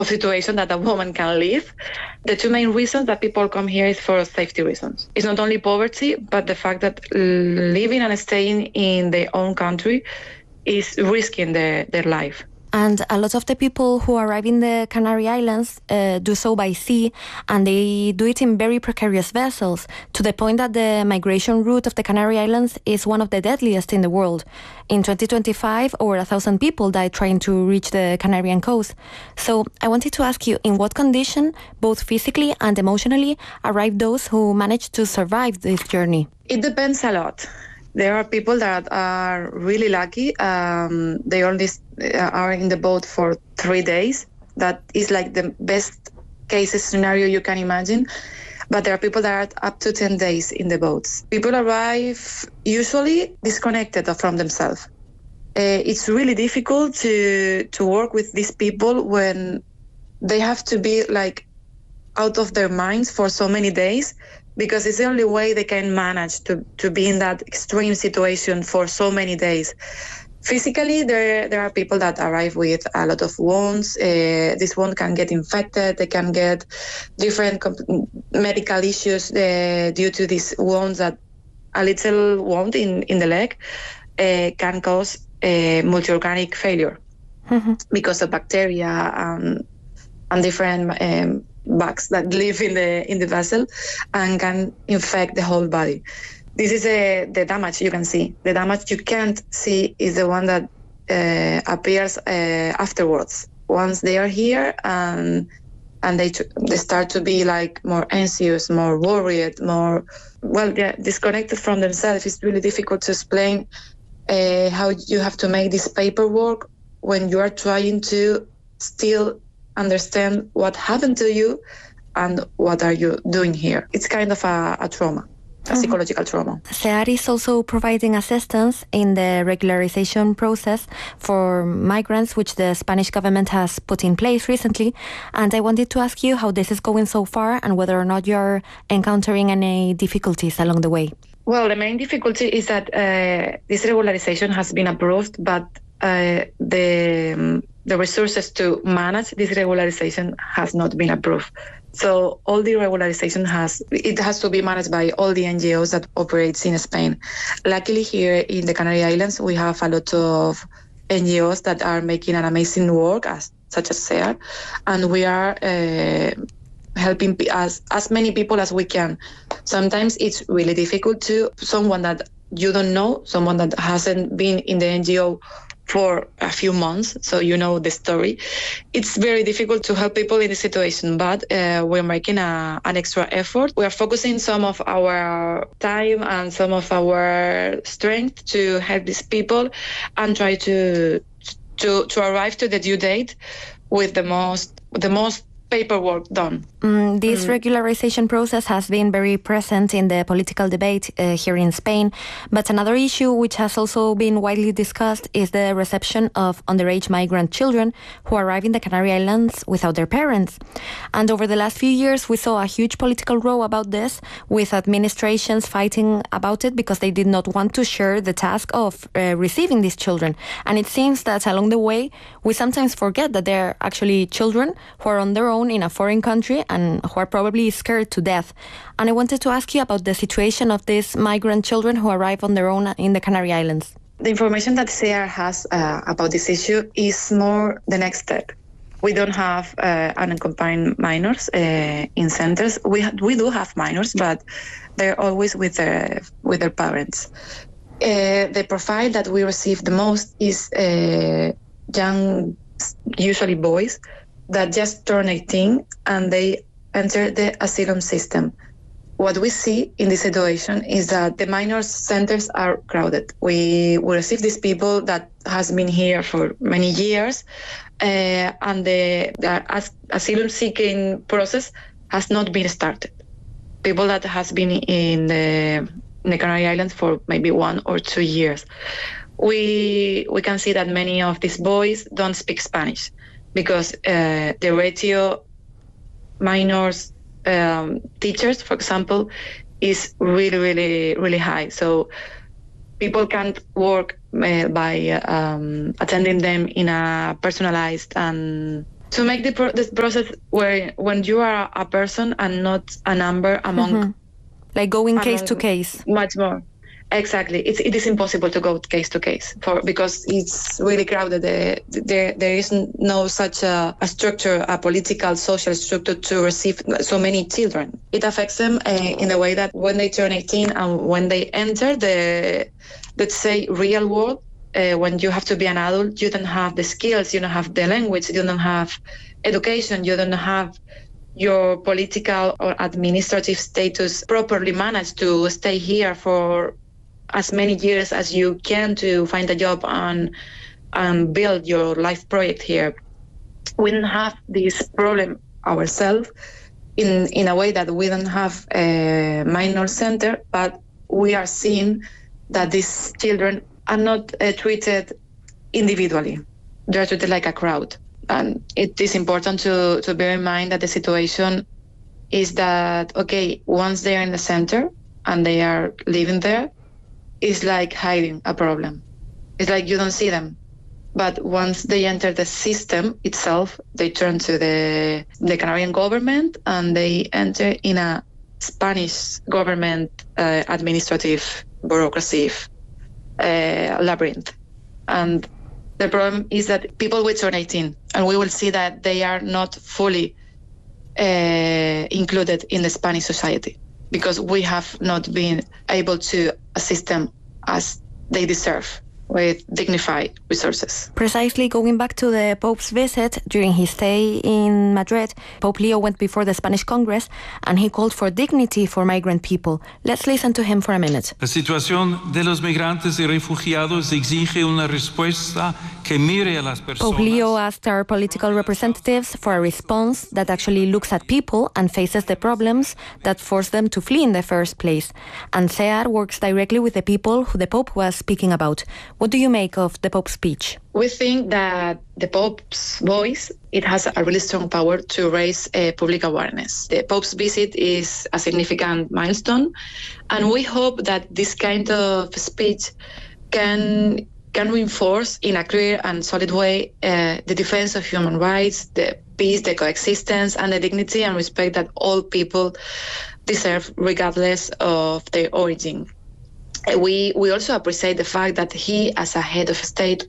situation that a woman can live. The two main reasons that people come here is for safety reasons. It's not only poverty, but the fact that living and staying in their own country is risking their life. And a lot of the people who arrive in the Canary Islands do so by sea, and they do it in very precarious vessels, to the point that the migration route of the Canary Islands is one of the deadliest in the world. In 2025, over 1,000 people died trying to reach the Canarian coast. So I wanted to ask you, in what condition, both physically and emotionally, arrive those who manage to survive this journey? It depends a lot. There are people that are really lucky. They only are in the boat for 3 days. That is like the best case scenario you can imagine. But there are people that are up to 10 days in the boats. People arrive usually disconnected from themselves. It's really difficult to work with these people when they have to be like out of their minds for so many days, because it's the only way they can manage to be in that extreme situation for so many days. Physically, there are people that arrive with a lot of wounds. This wound can get infected. They can get different medical issues due to these wounds. That a little wound in the leg can cause multi-organic failure because of bacteria and different bugs that live in the vessel and can infect the whole body. This is the damage you can see. The damage you can't see is the one that appears afterwards. Once they are here and they start to be like more anxious, more worried, more disconnected from themselves. It's really difficult to explain how you have to make this paperwork when you are trying to still understand what happened to you and what are you doing here. It's kind of a trauma, a psychological trauma. SEAR is also providing assistance in the regularization process for migrants, which the Spanish government has put in place recently. And I wanted to ask you how this is going so far and whether or not you're encountering any difficulties along the way. Well, the main difficulty is that this regularization has been approved, but the resources to manage this regularization has not been approved. So all the regularization has to be managed by all the NGOs that operates in Spain. Luckily, here in the Canary Islands, we have a lot of NGOs that are making an amazing work, such as SEAR, and we are helping as many people as we can. Sometimes it's really difficult to someone that you don't know, someone that hasn't been in the NGO for a few months, so you know the story. It's very difficult to help people in this situation, but we're making an extra effort. We are focusing some of our time and some of our strength to help these people and try to arrive to the due date with the most paperwork done. This regularization process has been very present in the political debate here in Spain, but another issue which has also been widely discussed is the reception of underage migrant children who arrive in the Canary Islands without their parents. And over the last few years, we saw a huge political row about this, with administrations fighting about it because they did not want to share the task of receiving these children. And it seems that along the way, we sometimes forget that they're actually children who are on their own in a foreign country and who are probably scared to death. And I wanted to ask you about the situation of these migrant children who arrive on their own in the Canary Islands. The information that SEAR has about this issue is more the next step. We don't have unaccompanied minors in centers. We do have minors, but they're always with their parents. The profile that we receive the most is young, usually boys, that just turn 18 and they enter the asylum system. What we see in this situation is that the minors centers are crowded. We receive these people that has been here for many years, and the asylum seeking process has not been started. People that has been in the Canary Islands for maybe 1 or 2 years. We can see that many of these boys don't speak Spanish, because the ratio minors teachers, for example, is really, really, really high. So people can't work by attending them in a personalized and to make this process where when you are a person and not a number among like going case to case. Much more. Exactly. It is impossible to go case to case because it's really crowded. There is no such a structure, a political, social structure to receive so many children. It affects them in a way that when they turn 18 and when they enter the, let's say, real world, when you have to be an adult, you don't have the skills, you don't have the language, you don't have education, you don't have your political or administrative status properly managed to stay here for as many years as you can to find a job and build your life project here. We don't have this problem ourselves in a way that we don't have a minor center, but we are seeing that these children are not treated individually. They're treated like a crowd. And it is important to bear in mind that the situation is that, okay, once they are in the center and they are living there, it's like hiding a problem. It's like you don't see them. But once they enter the system itself, they turn to the Canarian government and they enter in a Spanish government administrative bureaucracy labyrinth. And the problem is that people will turn 18 and we will see that they are not fully included in the Spanish society, because we have not been able to assist them as they deserve with dignified resources. Precisely, going back to the Pope's visit, during his stay in Madrid, Pope Leo went before the Spanish Congress and he called for dignity for migrant people. Let's listen to him for a minute. La situación de los migrantes y refugiados exige una respuesta que mire a las personas. Pope Leo asked our political representatives for a response that actually looks at people and faces the problems that forced them to flee in the first place. And CEAR works directly with the people who the Pope was speaking about. What do you make of the Pope's speech? We think that the Pope's voice, it has a really strong power to raise public awareness. The Pope's visit is a significant milestone, and we hope that this kind of speech can reinforce in a clear and solid way the defense of human rights, the peace, the coexistence, and the dignity and respect that all people deserve regardless of their origin. We also appreciate the fact that he, as a head of state,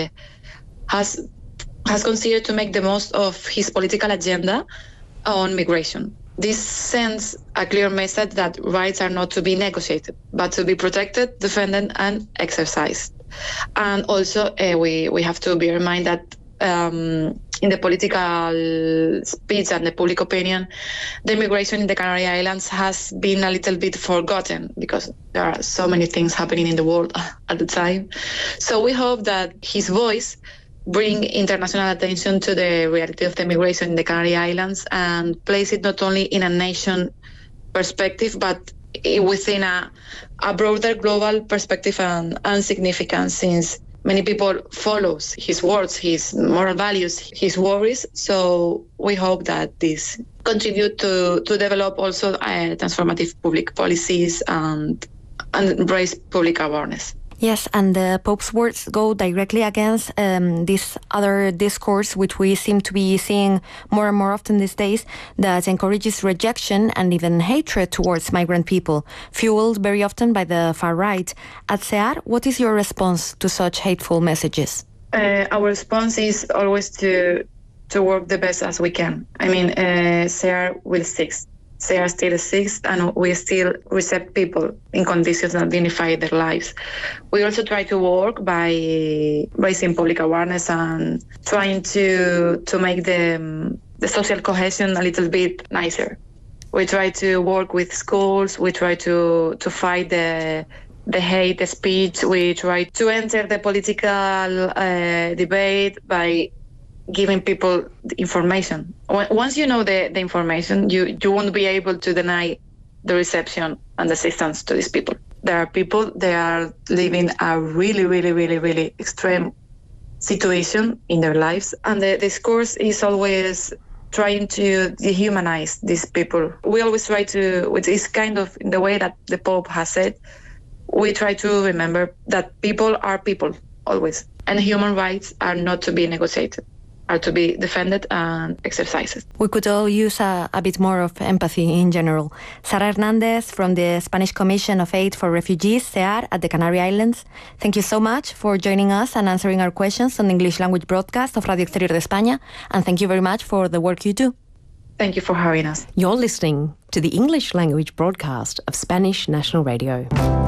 has considered to make the most of his political agenda on migration. This sends a clear message that rights are not to be negotiated, but to be protected, defended, and exercised. And also, we have to bear in mind that in the political speech and the public opinion, the migration in the Canary Islands has been a little bit forgotten because there are so many things happening in the world at the time. So we hope that his voice bring international attention to the reality of the migration in the Canary Islands and place it not only in a nation perspective, but within a broader global perspective and significance, since many people follows his words, his moral values, his worries. So we hope that this contribute to develop also transformative public policies and raise public awareness. Yes, and the Pope's words go directly against this other discourse, which we seem to be seeing more and more often these days, that encourages rejection and even hatred towards migrant people, fueled very often by the far right. At CEAR, what is your response to such hateful messages? Our response is always to work the best as we can. I mean, CEAR will exist. CEAR still exists, and we still receive people in conditions that dignify their lives. We also try to work by raising public awareness and trying to make the social cohesion a little bit nicer. We try to work with schools. We try to fight the hate, the speech. We try to enter the political debate by giving people the information. Once you know the information, you won't be able to deny the reception and assistance to these people. There are people, they are living a really, really, really, really extreme situation in their lives, and the discourse is always trying to dehumanize these people. We always try to, which is kind of in the way that the Pope has said, we try to remember that people are people, always, and human rights are not to be negotiated. are to be defended and exercised. We could all use a bit more of empathy in general. Sara Hernandez from the Spanish Commission of Aid for Refugees, SEAR, at the Canary Islands. Thank you so much for joining us and answering our questions on the English language broadcast of Radio Exterior de España. And thank you very much for the work you do. Thank you for having us. You're listening to the English language broadcast of Spanish National Radio.